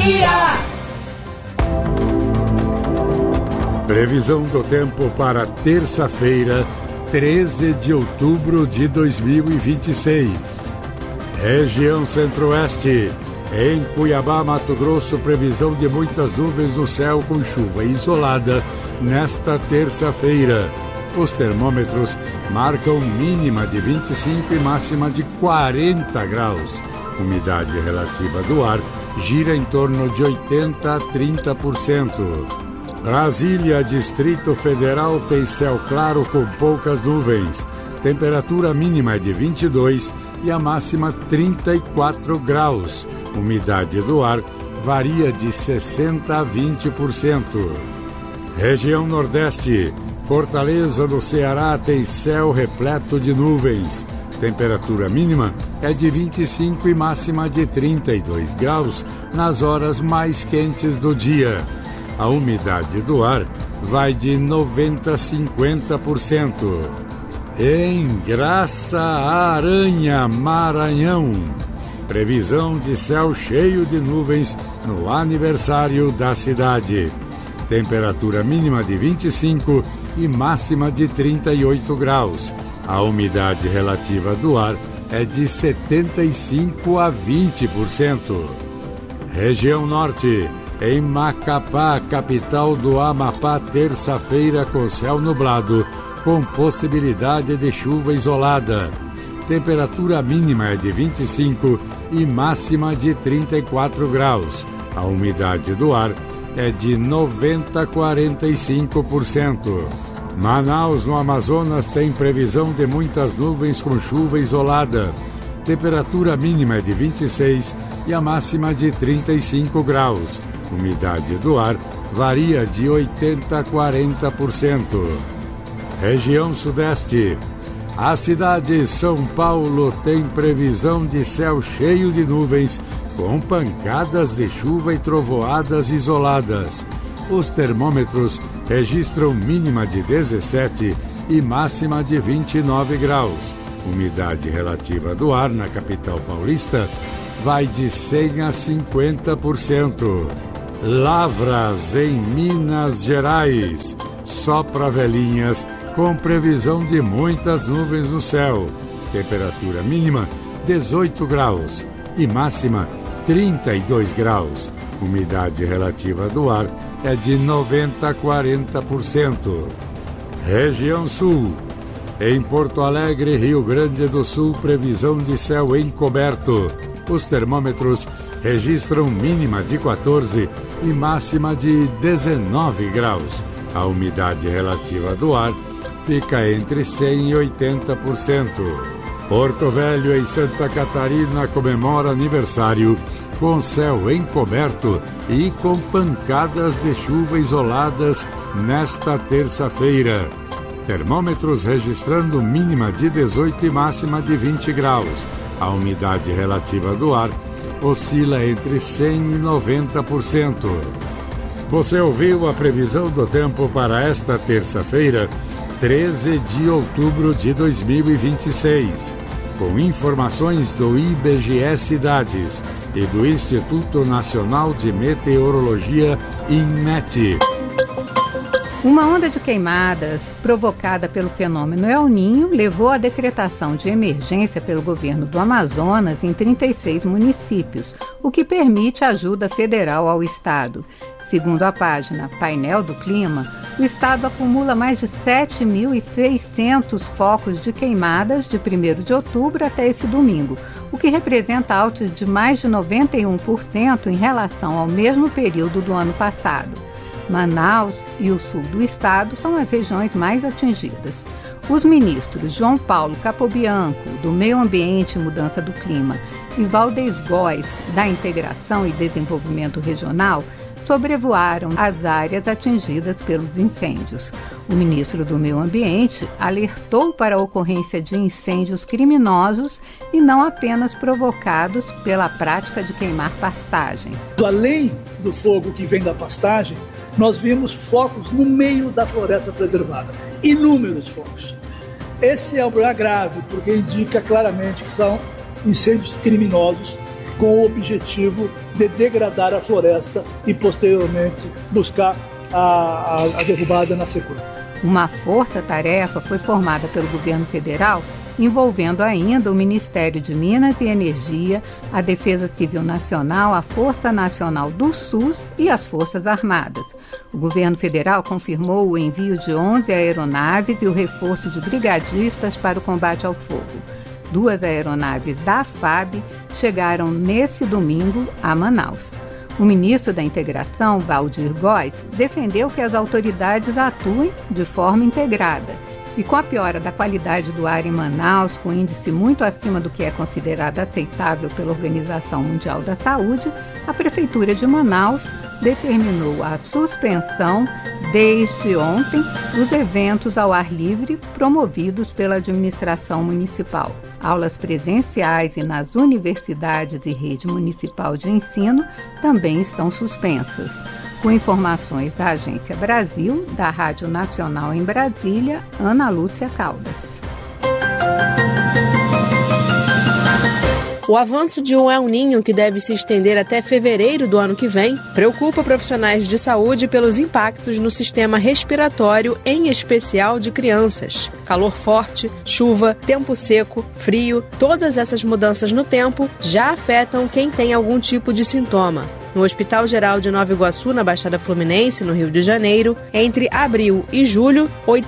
Previsão do tempo para terça-feira, 13 de outubro de 2026. Região Centro-Oeste. Em Cuiabá, Mato Grosso, previsão de muitas nuvens no céu com chuva isolada nesta terça-feira. Os termômetros marcam mínima de 25 e máxima de 40 graus. Umidade relativa do ar gira em torno de 80% a 30%. Brasília, Distrito Federal, tem céu claro com poucas nuvens. Temperatura mínima é de 22 e a máxima 34 graus. Umidade do ar varia de 60% a 20%. Região Nordeste. Fortaleza, no Ceará, tem céu repleto de nuvens. Temperatura mínima é de 25 e máxima de 32 graus nas horas mais quentes do dia. A umidade do ar vai de 90% a 50%. Em Graça Aranha, Maranhão, previsão de céu cheio de nuvens no aniversário da cidade. Temperatura mínima de 25 e máxima de 38 graus. A umidade relativa do ar é de 75% a 20%. Região Norte. Em Macapá, capital do Amapá, terça-feira com céu nublado, com possibilidade de chuva isolada. Temperatura mínima é de 25 e máxima de 34 graus. A umidade do ar é de 90% a 45%. Manaus, no Amazonas, tem previsão de muitas nuvens com chuva isolada. Temperatura mínima é de 26 e a máxima de 35 graus. Umidade do ar varia de 80% a 40%. Região Sudeste. A cidade de São Paulo tem previsão de céu cheio de nuvens, com pancadas de chuva e trovoadas isoladas. Os termômetros registram mínima de 17 e máxima de 29 graus. Umidade relativa do ar na capital paulista vai de 100% a 50%. Lavras, em Minas Gerais. Sopra velhinhas, com previsão de muitas nuvens no céu. Temperatura mínima 18 graus e máxima 32 graus. Umidade relativa do ar é de 90% a 40%. Região Sul. Em Porto Alegre, Rio Grande do Sul, previsão de céu encoberto. Os termômetros registram mínima de 14 e máxima de 19 graus. A umidade relativa do ar fica entre 100% e 80%. Porto Velho, em Santa Catarina, comemora aniversário com céu encoberto e com pancadas de chuva isoladas nesta terça-feira. Termômetros registrando mínima de 18 e máxima de 20 graus. A umidade relativa do ar oscila entre 100% e 90%. Você ouviu a previsão do tempo para esta terça-feira, 13 de outubro de 2026, com informações do IBGE Cidades e do Instituto Nacional de Meteorologia, INMET. Uma onda de queimadas provocada pelo fenômeno El Niño levou à decretação de emergência pelo governo do Amazonas em 36 municípios, o que permite ajuda federal ao estado. Segundo a página Painel do Clima, o estado acumula mais de 7.600 focos de queimadas de 1º de outubro até esse domingo, o que representa altas de mais de 91% em relação ao mesmo período do ano passado. Manaus e o sul do estado são as regiões mais atingidas. Os ministros João Paulo Capobianco, do Meio Ambiente e Mudança do Clima, e Valdez Góes, da Integração e Desenvolvimento Regional, sobrevoaram as áreas atingidas pelos incêndios. O ministro do Meio Ambiente alertou para a ocorrência de incêndios criminosos e não apenas provocados pela prática de queimar pastagens. Além do fogo que vem da pastagem, nós vimos focos no meio da floresta preservada, inúmeros focos. Esse é um problema grave, porque indica claramente que são incêndios criminosos com o objetivo de degradar a floresta e posteriormente buscar a derrubada na sequência. Uma força-tarefa foi formada pelo governo federal, envolvendo ainda o Ministério de Minas e Energia, a Defesa Civil Nacional, a Força Nacional do SUS e as Forças Armadas. O governo federal confirmou o envio de 11 aeronaves e o reforço de brigadistas para o combate ao fogo. 2 aeronaves da FAB chegaram nesse domingo a Manaus. O ministro da Integração, Valdir Góes, defendeu que as autoridades atuem de forma integrada. E com a piora da qualidade do ar em Manaus, com índice muito acima do que é considerado aceitável pela Organização Mundial da Saúde, a Prefeitura de Manaus determinou a suspensão, desde ontem, dos eventos ao ar livre promovidos pela administração municipal. Aulas presenciais e nas universidades e rede municipal de ensino também estão suspensas. Com informações da Agência Brasil, da Rádio Nacional em Brasília, Ana Lúcia Caldas. O avanço de um El Niño, que deve se estender até fevereiro do ano que vem, preocupa profissionais de saúde pelos impactos no sistema respiratório, em especial de crianças. Calor forte, chuva, tempo seco, frio, todas essas mudanças no tempo já afetam quem tem algum tipo de sintoma. No Hospital Geral de Nova Iguaçu, na Baixada Fluminense, no Rio de Janeiro, entre abril e julho,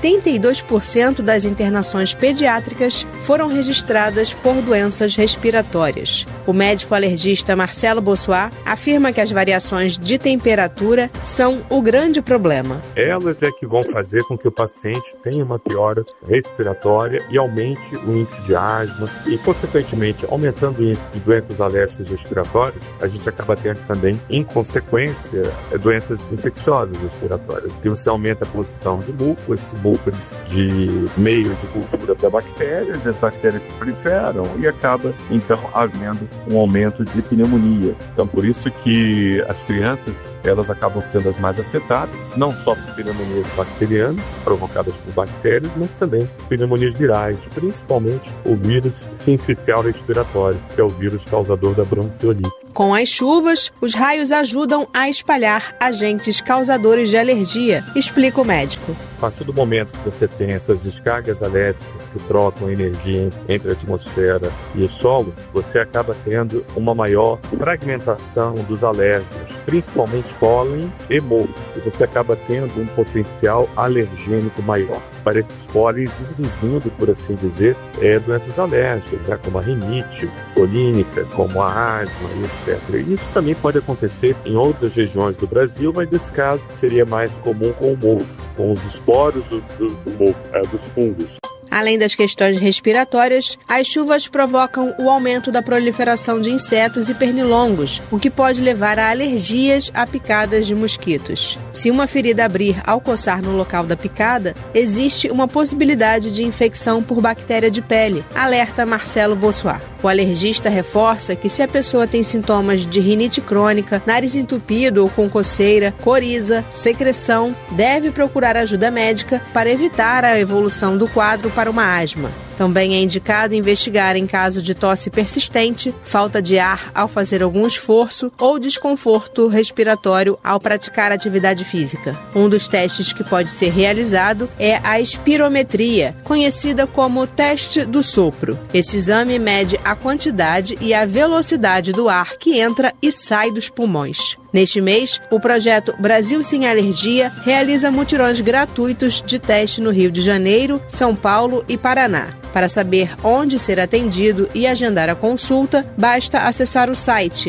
82% das internações pediátricas foram registradas por doenças respiratórias. O médico alergista Marcelo Bossuat afirma que as variações de temperatura são o grande problema. Elas é que vão fazer com que o paciente tenha uma piora respiratória e aumente o índice de asma e, consequentemente, aumentando o índice de doenças alérgicas respiratórias, a gente acaba tendo também, em consequência, doenças infecciosas respiratórias. Então, você aumenta a posição de muco, esses mucos de meio de cultura para bactérias, as bactérias proliferam e acaba, então, havendo um aumento de pneumonia. Então, por isso que as crianças, elas acabam sendo as mais afetadas, não só por pneumonias bacterianas, provocadas por bactérias, mas também pneumonias virais, principalmente o vírus sincicial respiratório, que é o vírus causador da bronquiolite. Com as chuvas, os raios ajudam a espalhar agentes causadores de alergia, explica o médico. A partir do momento que você tem essas descargas elétricas que trocam energia entre a atmosfera e o solo, você acaba tendo uma maior fragmentação dos alérgenos, principalmente pólen e mofo, e você acaba tendo um potencial alergênico maior. Para esses pólenes, induzindo, por assim dizer, doenças alérgicas, né, como a rinite colínica, como a asma, etc. Isso também pode acontecer em outras regiões do Brasil, mas nesse caso seria mais comum com o mofo, com os esporos do mofo, dos fungos. Além das questões respiratórias, as chuvas provocam o aumento da proliferação de insetos e pernilongos, o que pode levar a alergias a picadas de mosquitos. Se uma ferida abrir ao coçar no local da picada, existe uma possibilidade de infecção por bactéria de pele, alerta Marcelo Bossuat. O alergista reforça que se a pessoa tem sintomas de rinite crônica, nariz entupido ou com coceira, coriza, secreção, deve procurar ajuda médica para evitar a evolução do quadro para uma asma. Também é indicado investigar em caso de tosse persistente, falta de ar ao fazer algum esforço ou desconforto respiratório ao praticar atividade física. Um dos testes que pode ser realizado é a espirometria, conhecida como teste do sopro. Esse exame mede a quantidade e a velocidade do ar que entra e sai dos pulmões. Neste mês, o projeto Brasil Sem Alergia realiza mutirões gratuitos de teste no Rio de Janeiro, São Paulo e Paraná. Para saber onde ser atendido e agendar a consulta, basta acessar o site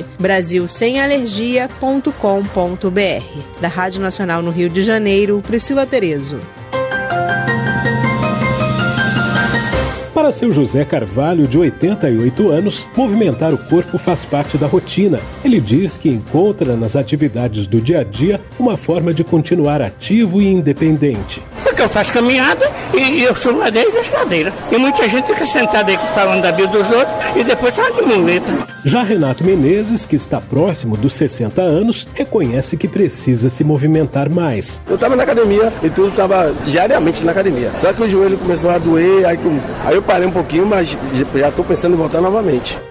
brasilsemalergia.com.br. Da Rádio Nacional no Rio de Janeiro, Priscila Terezo. Para seu José Carvalho, de 88 anos, movimentar o corpo faz parte da rotina. Ele diz que encontra nas atividades do dia a dia uma forma de continuar ativo e independente. Porque eu faço caminhada e eu sou ladeira e desço ladeira. E muita gente fica sentada aí falando da vida dos outros e depois tá de muleta. Já Renato Menezes, que está próximo dos 60 anos, reconhece que precisa se movimentar mais. Eu estava na academia e tudo estava diariamente na academia. Só que o joelho começou a doer, aí eu parei um pouquinho, mas já estou pensando em voltar novamente.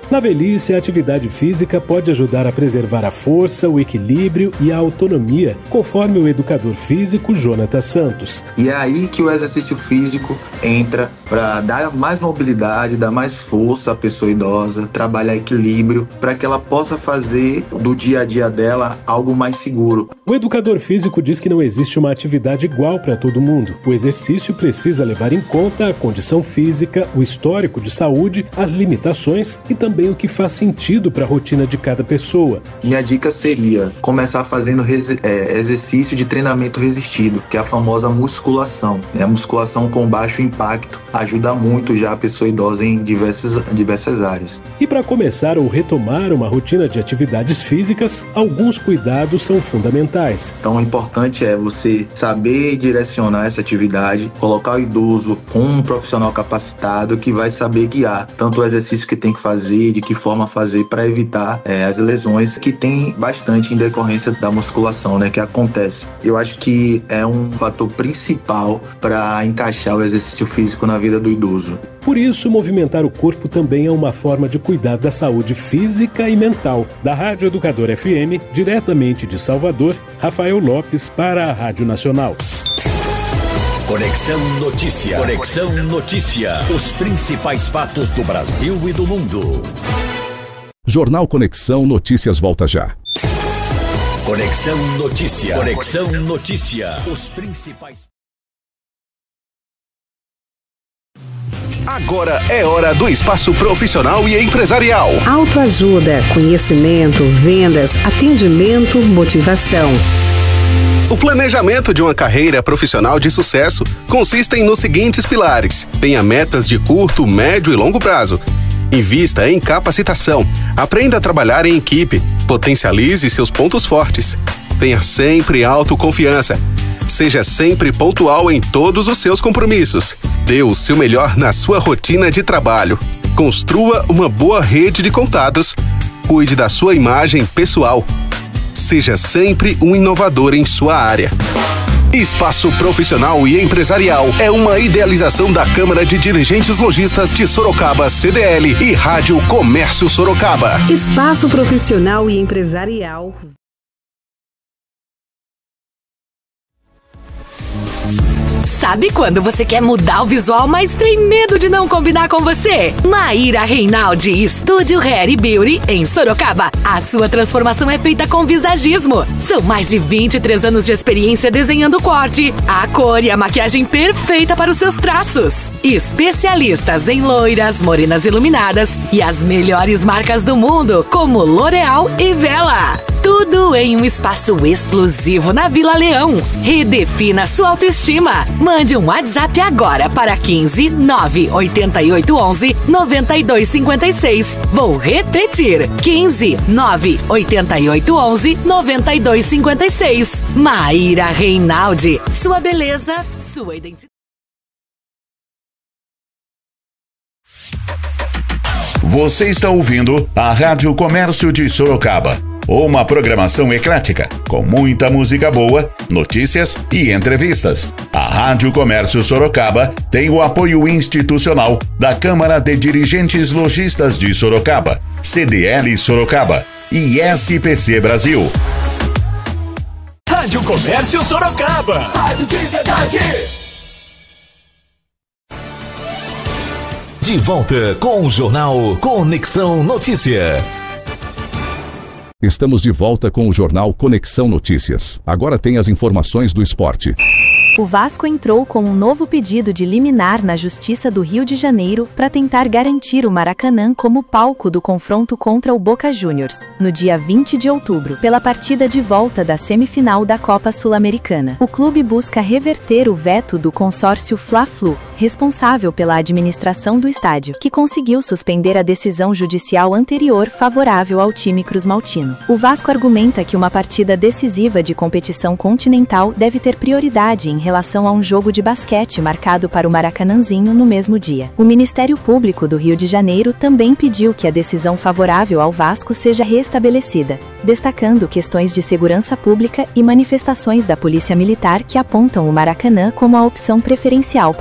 Na velhice, a atividade física pode ajudar a preservar a força, o equilíbrio e a autonomia, conforme o educador físico Jonathan Santos. E é aí que o exercício físico entra para dar mais mobilidade, dar mais força à pessoa idosa, trabalhar equilíbrio, para que ela possa fazer do dia a dia dela algo mais seguro. O educador físico diz que não existe uma atividade igual para todo mundo. O exercício precisa levar em conta a condição física, o histórico de saúde, as limitações e também o que faz sentido para a rotina de cada pessoa. Minha dica seria começar fazendo exercício de treinamento resistido, que é a famosa musculação. A musculação com baixo impacto ajuda muito já a pessoa idosa em diversas áreas. E para começar ou retomar uma rotina de atividades físicas, alguns cuidados são fundamentais. Então o importante é você saber direcionar essa atividade, colocar o idoso com um profissional capacitado que vai saber guiar tanto o exercício que tem que fazer, de que forma fazer para evitar as lesões que tem bastante em decorrência da musculação, que acontece. Eu acho que é um fator principal para encaixar o exercício físico na vida do idoso. Por isso, movimentar o corpo também é uma forma de cuidar da saúde física e mental. Da Rádio Educador FM, diretamente de Salvador, Rafael Lopes para a Rádio Nacional. Conexão Notícia. Conexão Notícia. Os principais fatos do Brasil e do mundo. Jornal Conexão Notícias volta já. Conexão Notícia. Conexão Notícia. Os principais. Agora é hora do espaço profissional e empresarial. Autoajuda, conhecimento, vendas, atendimento, motivação. O planejamento de uma carreira profissional de sucesso consiste nos seguintes pilares. Tenha metas de curto, médio e longo prazo. Invista em capacitação. Aprenda a trabalhar em equipe. Potencialize seus pontos fortes. Tenha sempre autoconfiança. Seja sempre pontual em todos os seus compromissos. Dê o seu melhor na sua rotina de trabalho. Construa uma boa rede de contatos. Cuide da sua imagem pessoal. Seja sempre um inovador em sua área. Espaço Profissional e Empresarial é uma idealização da Câmara de Dirigentes Lojistas de Sorocaba, CDL, e Rádio Comércio Sorocaba. Espaço Profissional e Empresarial. Sabe quando você quer mudar o visual, mas tem medo de não combinar com você? Maíra Reinaldi, Estúdio Hair Beauty, em Sorocaba. A sua transformação é feita com visagismo. São mais de 23 anos de experiência desenhando o corte, a cor e a maquiagem perfeita para os seus traços. Especialistas em loiras, morenas iluminadas e as melhores marcas do mundo, como L'Oréal e Vela. Tudo em um espaço exclusivo na Vila Leão. Redefina sua autoestima. Mande um WhatsApp agora para 15 988 11 92 56. Vou repetir: 15 988 11 92 56. Maíra Reinaldi. Sua beleza, sua identidade. Você está ouvindo a Rádio Comércio de Sorocaba. Uma programação eclética, com muita música boa, notícias e entrevistas. A Rádio Comércio Sorocaba tem o apoio institucional da Câmara de Dirigentes Lojistas de Sorocaba, CDL Sorocaba e SPC Brasil. Rádio Comércio Sorocaba. Rádio de verdade. De volta com o Jornal Conexão Notícia. Estamos de volta com o Jornal Conexão Notícias. Agora tem as informações do esporte. O Vasco entrou com um novo pedido de liminar na Justiça do Rio de Janeiro para tentar garantir o Maracanã como palco do confronto contra o Boca Juniors, no dia 20 de outubro, pela partida de volta da semifinal da Copa Sul-Americana. O clube busca reverter o veto do consórcio Fla-Flu, responsável pela administração do estádio, que conseguiu suspender a decisão judicial anterior favorável ao time cruzmaltino. O Vasco argumenta que uma partida decisiva de competição continental deve ter prioridade em relação a um jogo de basquete marcado para o Maracanãzinho no mesmo dia. O Ministério Público do Rio de Janeiro também pediu que a decisão favorável ao Vasco seja restabelecida, destacando questões de segurança pública e manifestações da Polícia Militar que apontam o Maracanã como a opção preferencial para o confronto.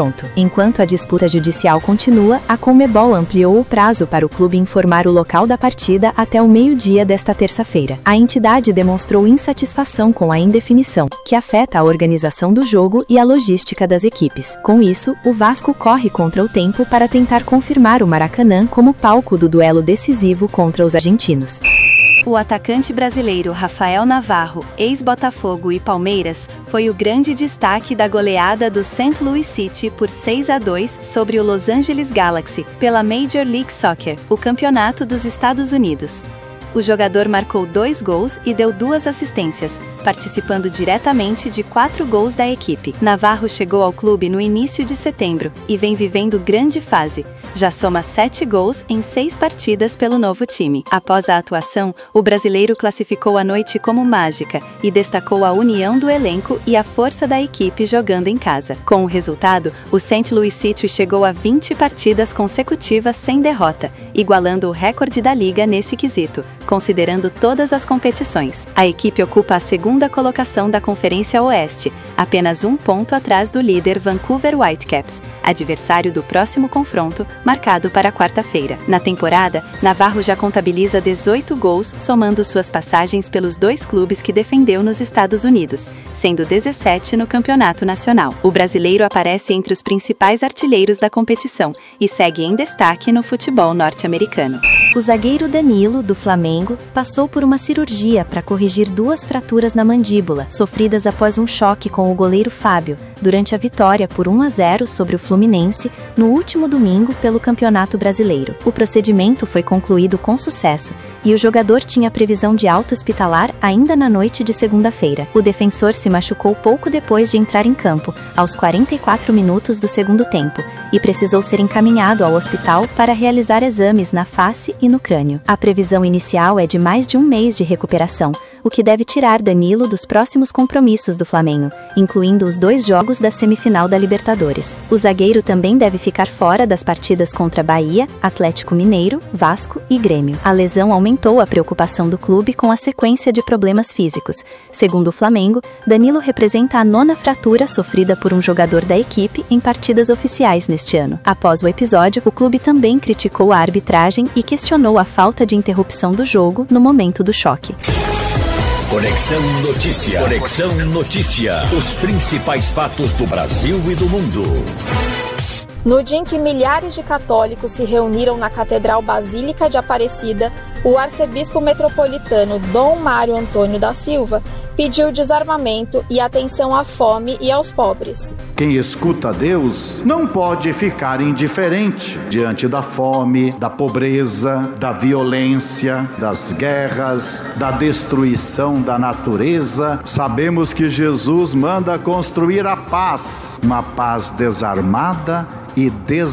confronto. Enquanto a disputa judicial continua, a Conmebol ampliou o prazo para o clube informar o local da partida até o meio-dia desta terça-feira. A entidade demonstrou insatisfação com a indefinição, que afeta a organização do jogo e a logística das equipes. Com isso, o Vasco corre contra o tempo para tentar confirmar o Maracanã como palco do duelo decisivo contra os argentinos. O atacante brasileiro Rafael Navarro, ex-Botafogo e Palmeiras, foi o grande destaque da goleada do St. Louis City por 6-2 sobre o Los Angeles Galaxy, pela Major League Soccer, o campeonato dos Estados Unidos. O jogador marcou 2 gols e deu 2 assistências, participando diretamente de 4 gols da equipe. Navarro chegou ao clube no início de setembro e vem vivendo grande fase. Já soma 7 gols em 6 partidas pelo novo time. Após a atuação, o brasileiro classificou a noite como mágica e destacou a união do elenco e a força da equipe jogando em casa. Com o resultado, o St. Louis City chegou a 20 partidas consecutivas sem derrota, igualando o recorde da liga nesse quesito, considerando todas as competições. A equipe ocupa a segunda colocação da Conferência Oeste, apenas 1 ponto atrás do líder Vancouver Whitecaps, adversário do próximo confronto, marcado para quarta-feira. Na temporada, Navarro já contabiliza 18 gols, somando suas passagens pelos 2 clubes que defendeu nos Estados Unidos, sendo 17 no Campeonato Nacional. O brasileiro aparece entre os principais artilheiros da competição e segue em destaque no futebol norte-americano. O zagueiro Danilo, do Flamengo, passou por uma cirurgia para corrigir 2 fraturas na mandíbula, sofridas após um choque com o goleiro Fábio, durante a vitória por 1-0 sobre o Fluminense, no último domingo pelo Campeonato Brasileiro. O procedimento foi concluído com sucesso e o jogador tinha previsão de alta hospitalar ainda na noite de segunda-feira. O defensor se machucou pouco depois de entrar em campo, aos 44 minutos do segundo tempo, e precisou ser encaminhado ao hospital para realizar exames na face e no crânio. A previsão inicial é de mais de 1 mês de recuperação, o que deve tirar Danilo dos próximos compromissos do Flamengo, incluindo os 2 jogos da semifinal da Libertadores. O zagueiro também deve ficar fora das partidas contra Bahia, Atlético Mineiro, Vasco e Grêmio. A lesão aumentou a preocupação do clube com a sequência de problemas físicos. Segundo o Flamengo, Danilo representa a 9ª fratura sofrida por um jogador da equipe em partidas oficiais neste ano. Após o episódio, o clube também criticou a arbitragem e questionou a falta de interrupção do jogo no momento do choque. Conexão Notícia. Conexão Notícia. Os principais fatos do Brasil e do mundo. No dia em que milhares de católicos se reuniram na Catedral Basílica de Aparecida, o arcebispo metropolitano Dom Mário Antônio da Silva pediu desarmamento e atenção à fome e aos pobres. Quem escuta a Deus não pode ficar indiferente diante da fome, da pobreza, da violência, das guerras, da destruição da natureza. Sabemos que Jesus manda construir a paz, uma paz desarmada e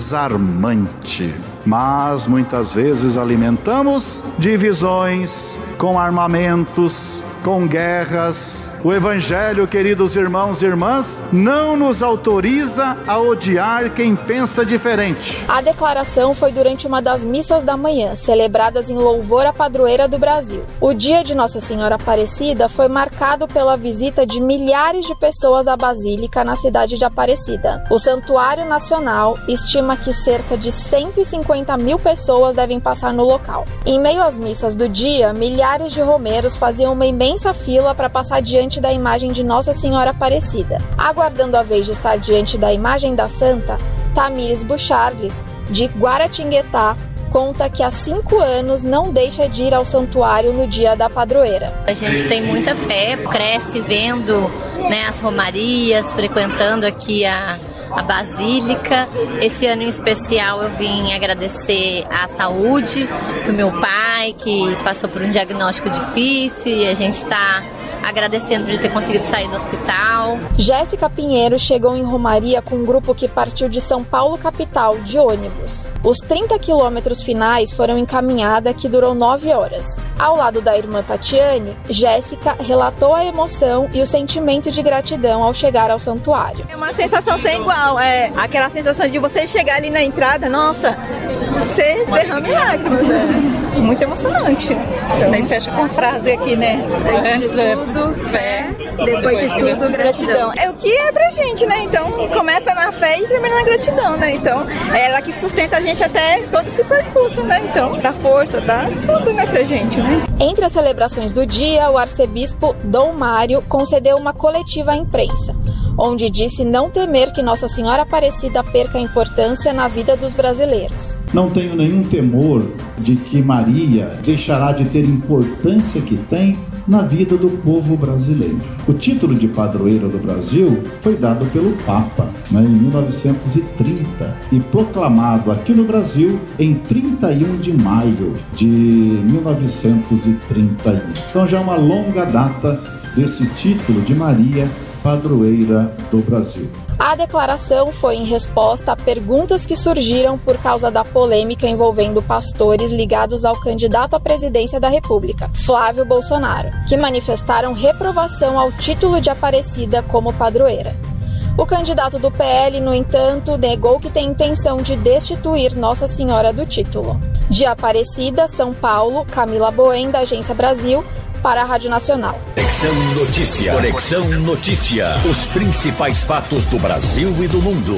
desarmante. Mas muitas vezes alimentamos divisões com armamentos, com guerras. O Evangelho, queridos irmãos e irmãs, não nos autoriza a odiar quem pensa diferente. A declaração foi durante uma das missas da manhã, celebradas em louvor à padroeira do Brasil. O dia de Nossa Senhora Aparecida foi marcado pela visita de milhares de pessoas à Basílica na cidade de Aparecida. O Santuário Nacional estima que cerca de 150 mil pessoas devem passar no local. Em meio às missas do dia, milhares de romeros faziam uma imensa fila para passar diante da imagem de Nossa Senhora Aparecida. Aguardando a vez de estar diante da imagem da Santa, Tamires Bucharles, de Guaratinguetá, conta que há 5 anos não deixa de ir ao santuário no dia da padroeira. A gente tem muita fé, cresce vendo, as romarias, frequentando aqui a Basílica. Esse ano em especial eu vim agradecer a saúde do meu pai, que passou por um diagnóstico difícil, e a gente está agradecendo por ele ter conseguido sair do hospital. Jéssica Pinheiro chegou em romaria com um grupo que partiu de São Paulo capital, de ônibus. Os 30 quilômetros finais foram em caminhada que durou 9 horas. Ao lado da irmã Tatiane, Jéssica relatou a emoção e o sentimento de gratidão ao chegar ao santuário. É uma sensação sem igual, aquela sensação de você chegar ali na entrada, nossa, você derrama lágrimas, muito emocionante. Daí fecha com frase aqui, Antes de tudo, fé, depois de tudo, gratidão. É o que é pra gente, gente, né? Então começa na fé e termina na gratidão, né? Então é ela que sustenta a gente até todo esse percurso, né? Então dá força, dá tudo, né, pra gente, né? Entre as celebrações do dia, o arcebispo Dom Mário concedeu uma coletiva à imprensa, onde disse não temer que Nossa Senhora Aparecida perca a importância na vida dos brasileiros. Não tenho nenhum temor de que Maria deixará de ter importância que tem na vida do povo brasileiro. O título de padroeira do Brasil foi dado pelo Papa, em 1930 e proclamado aqui no Brasil em 31 de maio de 1931. Então já é uma longa data desse título de Maria, padroeira do Brasil. A declaração foi em resposta a perguntas que surgiram por causa da polêmica envolvendo pastores ligados ao candidato à presidência da República, Flávio Bolsonaro, que manifestaram reprovação ao título de Aparecida como padroeira. O candidato do PL, no entanto, negou que tem intenção de destituir Nossa Senhora do título. De Aparecida, São Paulo, Camila Boen, da Agência Brasil, para a Rádio Nacional. Conexão Notícia. Conexão Notícia. Os principais fatos do Brasil e do mundo.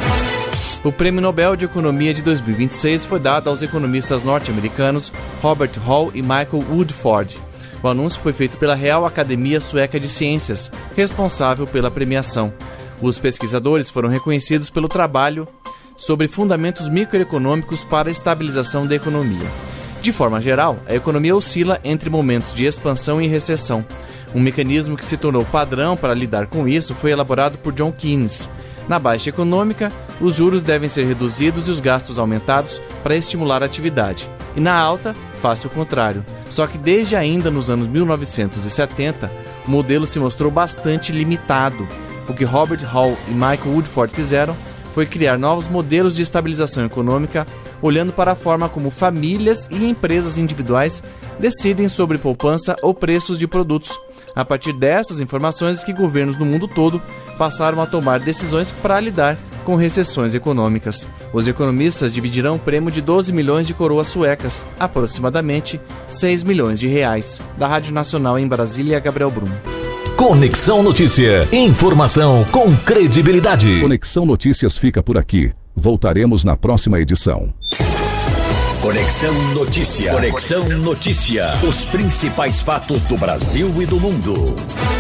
O Prêmio Nobel de Economia de 2026 foi dado aos economistas norte-americanos Robert Hall e Michael Woodford. O anúncio foi feito pela Real Academia Sueca de Ciências, responsável pela premiação. Os pesquisadores foram reconhecidos pelo trabalho sobre fundamentos microeconômicos para a estabilização da economia. De forma geral, a economia oscila entre momentos de expansão e recessão. Um mecanismo que se tornou padrão para lidar com isso foi elaborado por John Keynes. Na baixa econômica, os juros devem ser reduzidos e os gastos aumentados para estimular a atividade. E na alta, faz o contrário. Só que desde ainda nos anos 1970, o modelo se mostrou bastante limitado. O que Robert Hall e Michael Woodford fizeram foi criar novos modelos de estabilização econômica, olhando para a forma como famílias e empresas individuais decidem sobre poupança ou preços de produtos. A partir dessas informações que governos do mundo todo passaram a tomar decisões para lidar com recessões econômicas. Os economistas dividirão o prêmio de 12 milhões de coroas suecas, aproximadamente 6 milhões de reais. Da Rádio Nacional em Brasília, Gabriel Brum. Conexão Notícia. Informação com credibilidade. Conexão Notícias fica por aqui. Voltaremos na próxima edição. Conexão Notícia. Conexão Notícia. Os principais fatos do Brasil e do mundo.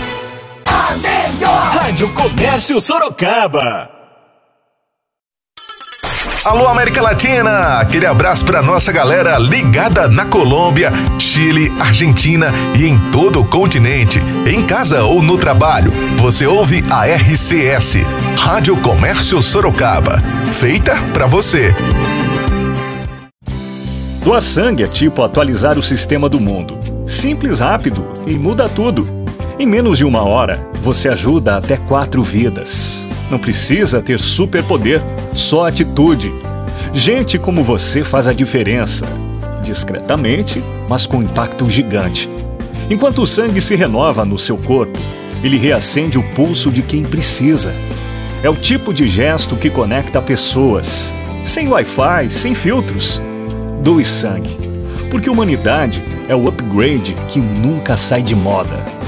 A melhor Rádio Comércio Sorocaba. Alô, América Latina! Aquele abraço para nossa galera ligada na Colômbia, Chile, Argentina e em todo o continente. Em casa ou no trabalho, você ouve a RCS, Rádio Comércio Sorocaba. Feita para você. Doar sangue é tipo atualizar o sistema do mundo. Simples, rápido e muda tudo. Em menos de 1 hora, você ajuda até 4 vidas. Não precisa ter superpoder, só atitude. Gente como você faz a diferença. Discretamente, mas com impacto gigante. Enquanto o sangue se renova no seu corpo, ele reacende o pulso de quem precisa. É o tipo de gesto que conecta pessoas. Sem Wi-Fi, sem filtros. Doe sangue. Porque humanidade é o upgrade que nunca sai de moda.